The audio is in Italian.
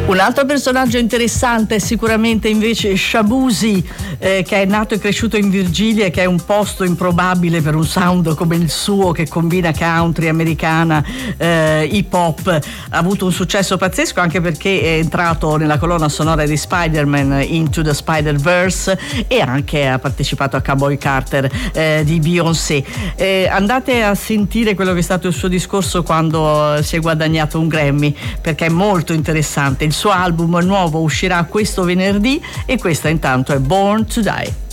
Un altro personaggio interessante è sicuramente invece Shabuzi, che è nato e cresciuto in Virginia e che è un posto improbabile per un sound come il suo, che combina country, americana, hip hop. Ha avuto un successo pazzesco anche perché è entrato nella colonna sonora di Spider-Man Into the Spider-Verse e anche ha partecipato a Cowboy Carter di Beyoncé. Andate a sentire quello che è stato il suo discorso quando si è guadagnato un Grammy, perché è molto interessante. Il suo album nuovo uscirà questo venerdì e questa intanto è Born to Die.